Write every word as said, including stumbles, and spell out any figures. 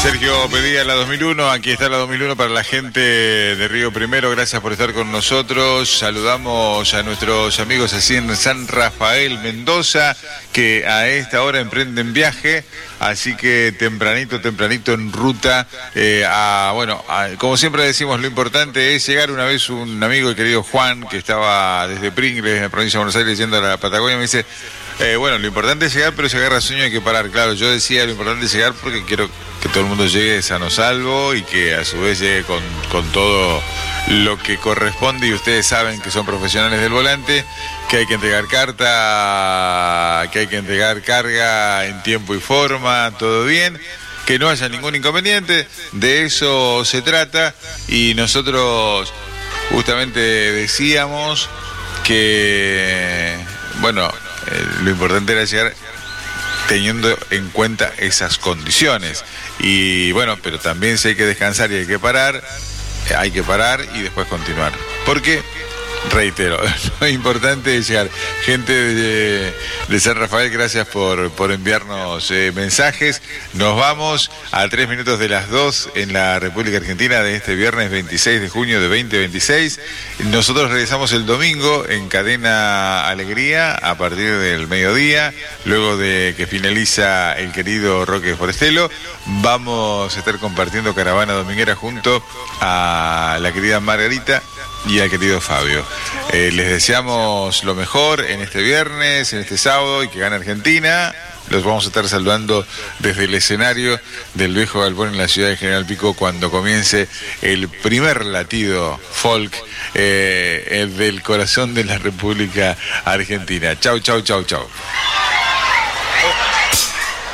Sergio pedía la dos mil uno, aquí está la dos mil uno para la gente de Río Primero, gracias por estar con nosotros. Saludamos a nuestros amigos así en San Rafael, Mendoza, que a esta hora emprenden viaje, así que tempranito, tempranito en ruta, eh, a, bueno, a, como siempre decimos, lo importante es llegar. Una vez un amigo, el querido Juan, que estaba desde Pringles, en la provincia de Buenos Aires, yendo a la Patagonia, me dice... Eh, bueno, lo importante es llegar, pero si agarra sueño hay que parar. Claro, yo decía lo importante es llegar porque quiero que todo el mundo llegue sano salvo y que a su vez llegue con, con todo lo que corresponde, y ustedes saben que son profesionales del volante, que hay que entregar carta, que hay que entregar carga en tiempo y forma, todo bien, que no haya ningún inconveniente, de eso se trata. Y nosotros justamente decíamos que, bueno, Eh, lo importante era llegar teniendo en cuenta esas condiciones. Y bueno, pero también si hay que descansar y hay que parar, eh, hay que parar y después continuar. Porque, reitero, lo importante es llegar. Gente de, de San Rafael, gracias por, por enviarnos eh, mensajes. Nos vamos a tres minutos de las dos en la República Argentina de este viernes veintiséis de junio de veinte veintiséis. Nosotros regresamos el domingo en Cadena Alegría a partir del mediodía, luego de que finaliza el querido Roque Forestelo. Vamos a estar compartiendo caravana dominguera junto a la querida Margarita y al querido Fabio. Eh, les deseamos lo mejor en este viernes, en este sábado, y que gane Argentina. Los vamos a estar saludando desde el escenario del Viejo Galpón en la ciudad de General Pico cuando comience el primer latido folk eh, del corazón de la República Argentina. Chau, chau, chau, chau.